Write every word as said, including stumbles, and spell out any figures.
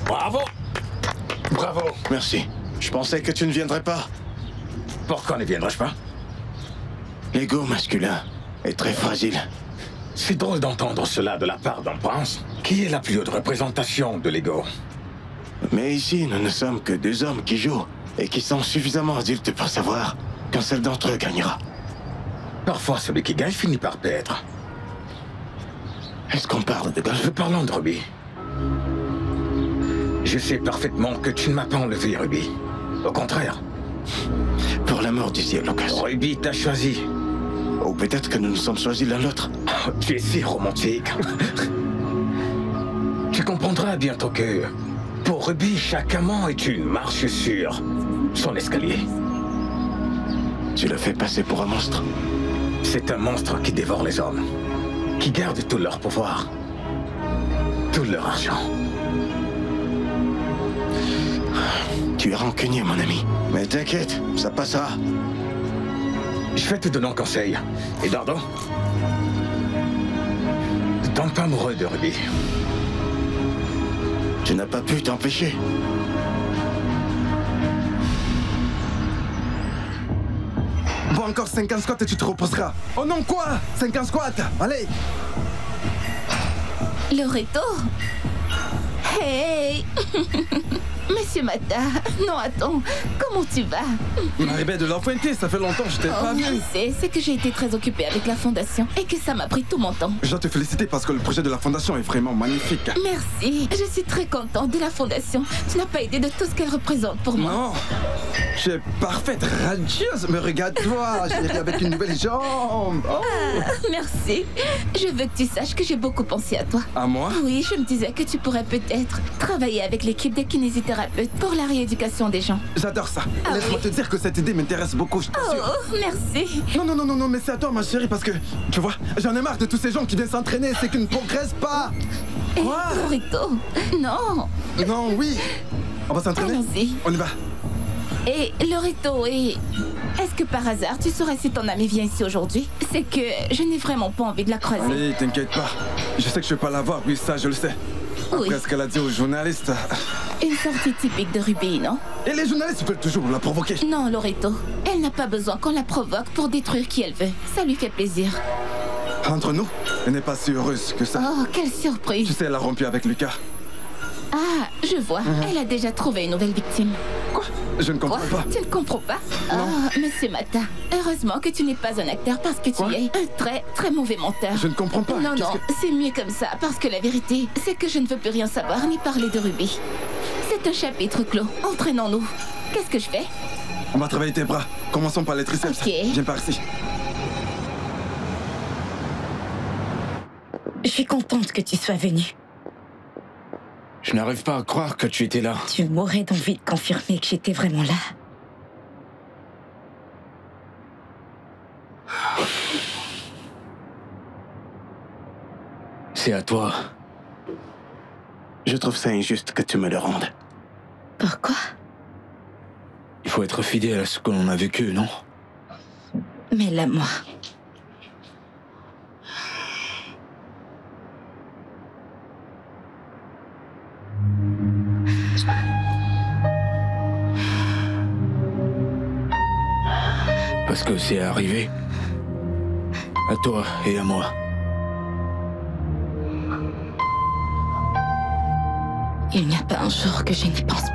Bravo. Bravo. Merci. Je pensais que tu ne viendrais pas. Pourquoi ne viendrais-je pas? L'ego masculin est très fragile. C'est drôle d'entendre cela de la part d'un prince. Qui est la plus haute représentation de l'ego? Mais ici, nous ne sommes que deux hommes qui jouent et qui sont suffisamment adultes pour savoir qu'un seul d'entre eux gagnera. Parfois, celui qui gagne finit par perdre. Est-ce qu'on parle de golf? Je parle de Ruby. Je sais parfaitement que tu ne m'as pas enlevé, Ruby. Au contraire. Pour l'amour du ciel, Lucas. Ruby t'a choisi. Ou peut-être que nous nous sommes choisis l'un l'autre. Oh, tu es si romantique. Tu comprendras bientôt que, pour Ruby, chaque amant est une marche sur son escalier. Tu le fais passer pour un monstre? C'est un monstre qui dévore les hommes, qui garde tout leur pouvoir, tout leur argent. Tu es rancunier, mon ami. Mais t'inquiète, ça passera. Je vais te donner un conseil. Et Dardo, ne tombe pas amoureux de Ruby. Tu n'as pas pu t'empêcher. Bon, encore cinquante squats et tu te reposeras. Oh non, quoi? cinquante squats. Allez. Loreto. Hey. Monsieur Mata, non attends, comment tu vas? Maribel de l'Enfuente, ça fait longtemps que je t'ai Oh, pas vu. je sais, c'est que j'ai été très occupée avec la fondation et que ça m'a pris tout mon temps. Je dois te féliciter parce que le projet de la fondation est vraiment magnifique. Merci, je suis très contente de la fondation. Tu n'as pas idée de tout ce qu'elle représente pour moi. Non, tu es parfaite, radieuse. Mais regarde-toi, j'ai ri avec une nouvelle jambe. Oh. Ah, merci. Je veux que tu saches que j'ai beaucoup pensé à toi. À moi? Oui, je me disais que tu pourrais peut-être travailler avec l'équipe des kinésithérapeutes pour la rééducation des gens. J'adore ça. Ah Laisse-moi oui? te dire que cette idée m'intéresse beaucoup, je t'assure. Oh, merci. Non, non, non, non, non, mais c'est à toi, ma chérie, parce que, tu vois, j'en ai marre de tous ces gens qui viennent s'entraîner, c'est qu'ils ne progressent pas. Et Quoi? Loreto, non. Non, oui. On va s'entraîner? Allons-y. On y va. Et Loreto, et est-ce que par hasard tu saurais si ton amie vient ici aujourd'hui? C'est que je n'ai vraiment pas envie de la croiser. Oui, t'inquiète pas. Je sais que je vais pas la voir, oui, ça, je le sais. Après Oui. ce qu'elle a dit aux journalistes. Une sortie typique de Ruby, non? Et les journalistes veulent toujours la provoquer. Non, Loreto. Elle n'a pas besoin qu'on la provoque pour détruire qui elle veut. Ça lui fait plaisir. Entre nous, elle n'est pas si heureuse que ça. Oh, quelle Tu surprise. sais, elle a rompu avec Lucas. Ah, je vois. Elle a déjà trouvé une nouvelle victime. Quoi? Je ne comprends Quoi? pas. Tu ne comprends pas? Oh, monsieur Mata, heureusement que tu n'es pas un acteur parce que tu Quoi? es un très, très mauvais menteur. Je ne comprends pas. Non, Qu'est-ce non, que- c'est mieux comme ça, parce que la vérité, c'est que je ne veux plus rien savoir ni parler de Ruby. C'est un chapitre clos. Entraînons-nous. Qu'est-ce que je fais? On va travailler tes bras. Commençons par les triceps. Ok. Viens par ici. Je suis contente que tu sois venue. Je n'arrive pas à croire que tu étais là. Tu m'aurais d'envie de confirmer que j'étais vraiment là. C'est à toi. Je trouve ça injuste que tu me le rendes. Pourquoi? Il faut être fidèle à ce que l'on a vécu, non? Mais là, moi. Parce que c'est arrivé. À toi et à moi. Il n'y a pas un jour que je n'y pense pas.